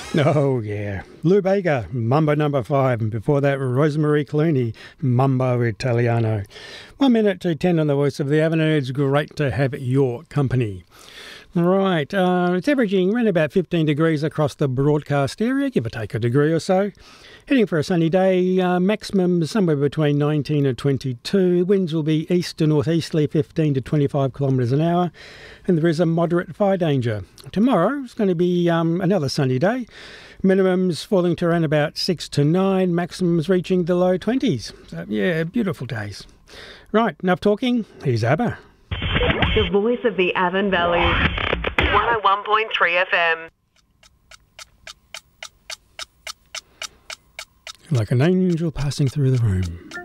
Oh, yeah. Lou Bega, Mambo number 5. And before that, Rosemary Clooney, Mambo Italiano. 1 minute to 10 on the Voice of the Avenue. It's great to have your company. Right, it's averaging around about 15 degrees across the broadcast area, give or take a degree or so. Heading for a sunny day, maximum somewhere between 19 and 22. Winds will be east to northeasterly, 15 to 25 kilometres an hour, and there is a moderate fire danger. Tomorrow it's going to be another sunny day. Minimums falling to around about 6 to 9, maximums reaching the low 20s. So, yeah, beautiful days. Right, enough talking. Here's ABBA. The Voice of the Avon Valley. 101.3 FM. Like an angel passing through the room.